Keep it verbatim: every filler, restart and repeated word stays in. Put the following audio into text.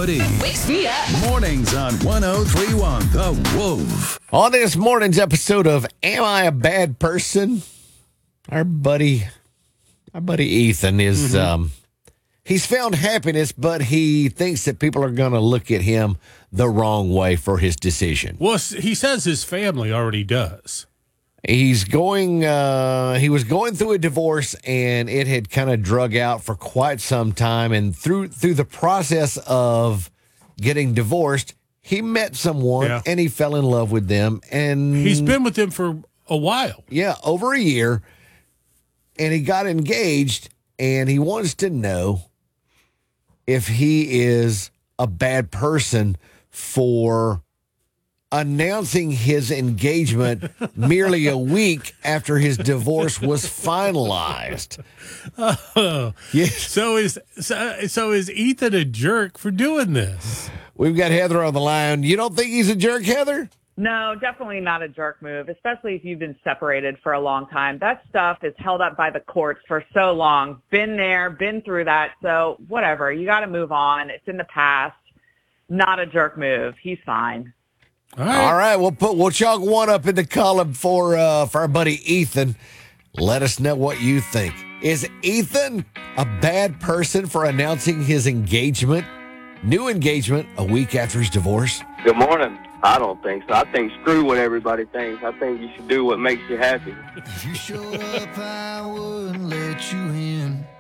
Woody. Wakes me up. Mornings on one oh three point one The Wolf. On this morning's episode of Am I a Bad Person? Our buddy, our buddy Ethan is, mm-hmm. um, he's found happiness, but he thinks that people are going to look at him the wrong way for his decision. Well, he says his family already does. He's going, uh, he was going through a divorce, and it had kind of drug out for quite some time. And through through the process of getting divorced, he met someone, yeah. and he fell in love with them. And he's been with them for a while. Yeah, over a year. And he got engaged, and he wants to know if he is a bad person for announcing his engagement merely a week after his divorce was finalized. Oh, yes. So is so, so is Ethan a jerk for doing this? We've got Heather on the line. You don't think he's a jerk, Heather? No, definitely not a jerk move, especially if you've been separated for a long time. That stuff is held up by the courts for so long. Been there, been through that. So whatever. You got to move on. It's in the past. Not a jerk move. He's fine. All right. All right. We'll put we'll chalk one up in the column for uh, for our buddy Ethan. Let us know what you think. Is Ethan a bad person for announcing his engagement, new engagement, a week after his divorce? Good morning. I don't think so. I think screw what everybody thinks. I think you should do what makes you happy. If you showed up, I wouldn't let you in.